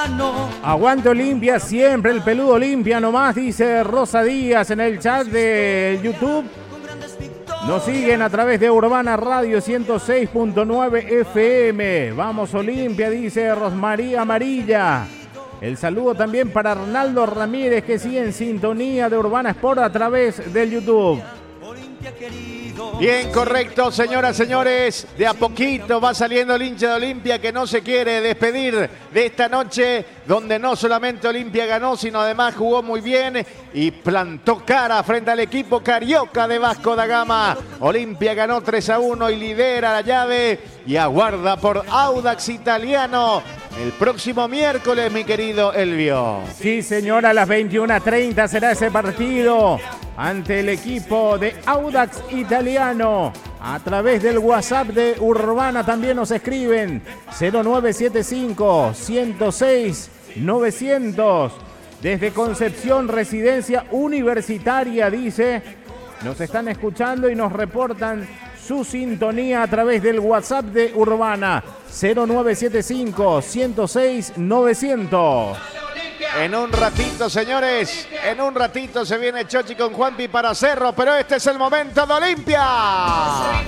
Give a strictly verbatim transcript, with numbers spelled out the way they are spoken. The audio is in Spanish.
mano. Aguante Olimpia, siempre el peludo Olimpia nomás, dice Rosa Díaz en el chat de YouTube. Nos siguen a través de Urbana Radio ciento seis punto nueve F M. Vamos Olimpia, dice Rosmaría Amarilla. El saludo también para Arnaldo Ramírez, que sigue en sintonía de Urbana Sport a través del YouTube. Bien, correcto, señoras, señores. De a poquito va saliendo el hincha de Olimpia, que no se quiere despedir de esta noche, donde no solamente Olimpia ganó, sino además jugó muy bien y plantó cara frente al equipo carioca de Vasco da Gama. Olimpia ganó tres a uno y lidera la llave y aguarda por Audax Italiano el próximo miércoles, mi querido Elvio. Sí, señora, a las veintiuna treinta será ese partido ante el equipo de Audax Italiano. A través del WhatsApp de Urbana también nos escriben cero nueve siete cinco, uno cero seis, novecientos. Desde Concepción, Residencia Universitaria, dice, nos están escuchando y nos reportan su sintonía a través del WhatsApp de Urbana cero nueve siete cinco, uno cero seis, novecientos. En un ratito, señores, en un ratito se viene Chochi con Juanpi para Cerro, pero este es el momento de Olimpia.